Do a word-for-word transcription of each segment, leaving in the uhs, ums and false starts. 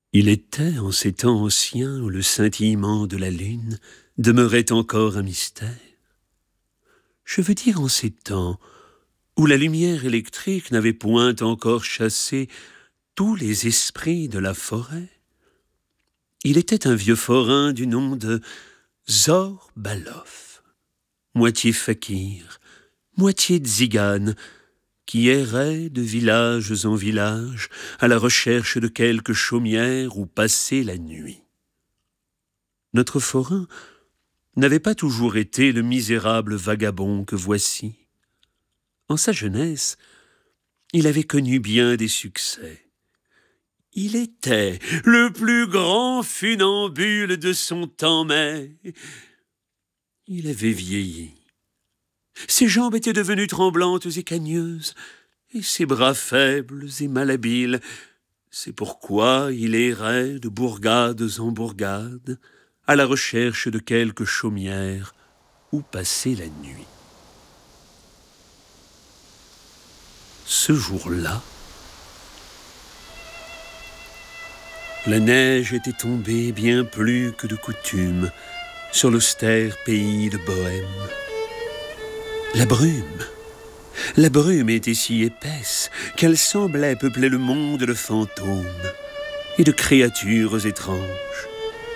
Il était, en ces temps anciens où le scintillement de la lune demeurait encore un mystère. Je veux dire en ces temps où la lumière électrique n'avait point encore chassé tous les esprits de la forêt. Il était un vieux forain du nom de Zorobaloff, moitié fakir, moitié tzigane, qui errait de village en village à la recherche de quelque chaumière où passer la nuit. Notre forain n'avait pas toujours été le misérable vagabond que voici. En sa jeunesse, il avait connu bien des succès. Il était le plus grand funambule de son temps, mais il avait vieilli. Ses jambes étaient devenues tremblantes et cagneuses, et ses bras faibles et malhabiles. C'est pourquoi il errait de bourgades en bourgades, à la recherche de quelque chaumière où passer la nuit. Ce jour-là, la neige était tombée bien plus que de coutume sur l'austère pays de Bohême. La brume, la brume était si épaisse qu'elle semblait peupler le monde de fantômes et de créatures étranges.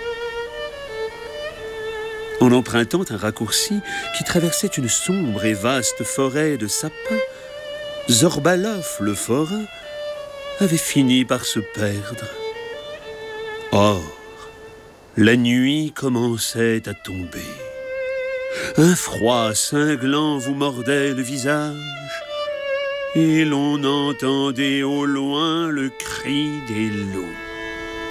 En empruntant un raccourci qui traversait une sombre et vaste forêt de sapins, Zorobaloff, le forain, avait fini par se perdre. Or, la nuit commençait à tomber. Un froid cinglant vous mordait le visage, et l'on entendait au loin le cri des loups.